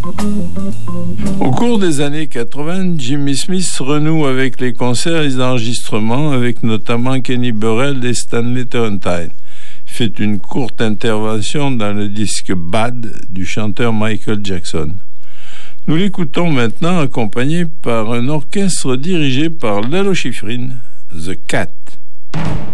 Au cours des années 80, Jimmy Smith renoue avec les concerts et les enregistrements avec notamment Kenny Burrell et Stanley Turrentine. Il fait une courte intervention dans le disque Bad du chanteur Michael Jackson. Nous l'écoutons maintenant accompagné par un orchestre dirigé par Lalo Schifrin, The Cat.